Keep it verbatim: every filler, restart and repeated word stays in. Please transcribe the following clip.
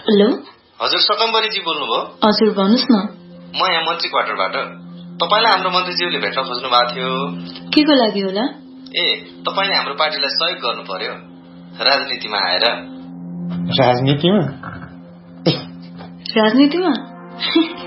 Hello हजुर सकम्बरीजी बोल्नुभयो? हजुर भन्नुस् न। म यहाँ मन्त्री क्वार्टरबाट। तपाईलाई हाम्रो मन्त्रीज्यूले भेट्न खोज्नु भएको थियो। के को लागि होला? ए तपाईले हाम्रो पार्टीलाई सहयोग गर्नु पर्यो राजनीतिमा आएर। राजनीतिमा? राजनीतिमा?